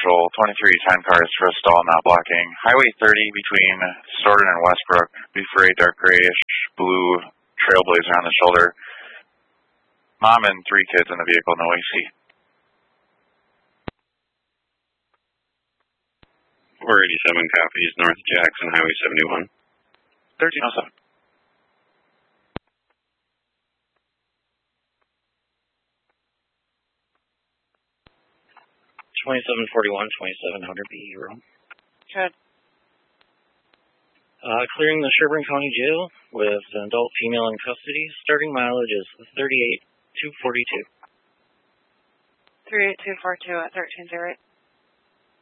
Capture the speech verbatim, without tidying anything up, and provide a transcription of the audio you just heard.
Marshall, twenty-three, ten cars for a stall not blocking. Highway thirty between Stoughton and Westbrook, Beef Ray, dark grayish, blue Trailblazer on the shoulder. Mom and three kids in the vehicle, no A C. four eighty-seven copies, North Jackson, Highway seventy-one. thirteen oh seven. twenty-seven forty-one, twenty-seven hundred B E room. Good. Uh, clearing the Sherburne County Jail with an adult female in custody. Starting mileage is thirty-eight two forty-two. three eight two four two at thirteen oh eight.